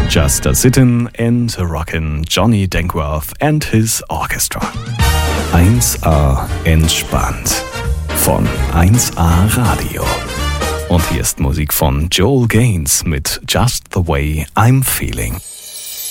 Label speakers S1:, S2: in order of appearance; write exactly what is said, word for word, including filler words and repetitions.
S1: Just a Sittin' and a Rockin' Johnny Dankworth and his Orchestra. eins A entspannt von eins A Radio. Und hier ist Musik von Joel Gaines mit Just the Way I'm Feeling.